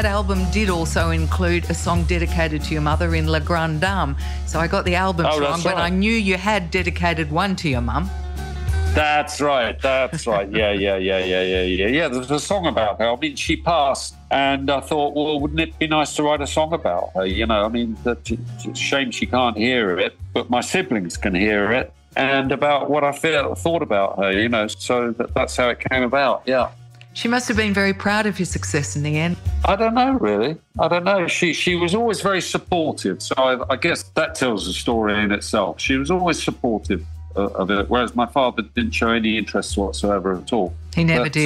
that album did also include a song dedicated to your mother in La Grande Dame. So I got the albums wrong, but I knew you had dedicated one to your mum. That's right. Yeah, there's a song about her. I mean, she passed, and I thought, well, wouldn't it be nice to write a song about her? You know, I mean, it's a shame she can't hear it, but my siblings can hear it, and about what I thought about her, you know, so that's how it came about, yeah. She must have been very proud of your success in the end. I don't know, really. I don't know. She was always very supportive, so I guess that tells the story in itself. She was always supportive of it, whereas my father didn't show any interest whatsoever at all. He never did.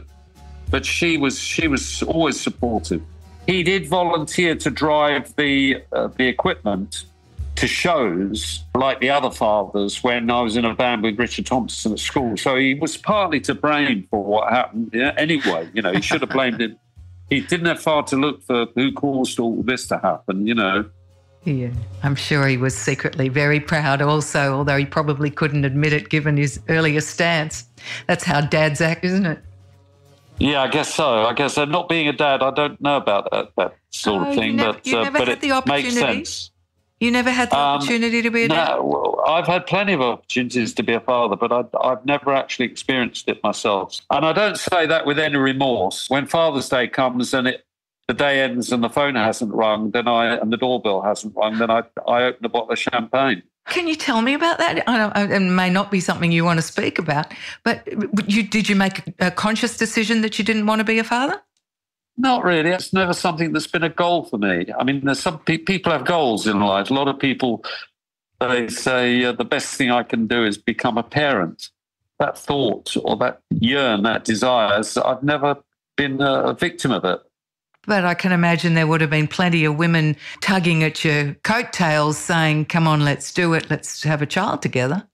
But she was always supportive. He did volunteer to drive the equipment to shows like the other fathers when I was in a band with Richard Thompson at school. So he was partly to blame for what happened. Yeah, anyway, you know, he should have blamed it. He didn't have far to look for who caused all this to happen, you know. Yeah, I'm sure he was secretly very proud also, although he probably couldn't admit it given his earlier stance. That's how dads act, isn't it? Yeah, I guess so. I guess not being a dad, I don't know about that sort of thing, but it makes sense. You never had the opportunity to be a dad? No, well, I've had plenty of opportunities to be a father, but I've never actually experienced it myself. And I don't say that with any remorse. When Father's Day comes and the day ends and the phone hasn't rung, and the doorbell hasn't rung, then I open a bottle of champagne. Can you tell me about that? It may not be something you want to speak about, but did you make a conscious decision that you didn't want to be a father? Not really. It's never something that's been a goal for me. I mean, there's some people have goals in life. A lot of people, they say, the best thing I can do is become a parent. That thought or that yearn, that desire, I've never been a victim of it. But I can imagine there would have been plenty of women tugging at your coattails saying, come on, let's do it. Let's have a child together.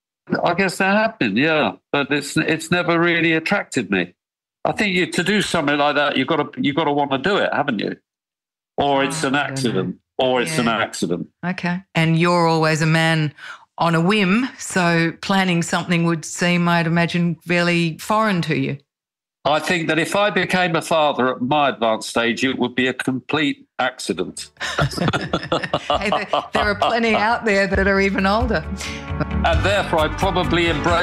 I guess that happened, yeah. But it's never really attracted me. I think to do something like that, you've got to want to do it, haven't you? Or it's an accident. An accident. Okay. And you're always a man on a whim, so planning something would seem, I'd imagine, fairly foreign to you. I think that if I became a father at my advanced stage, it would be a complete accident. Hey, there are plenty out there that are even older. And therefore, I'd probably embrace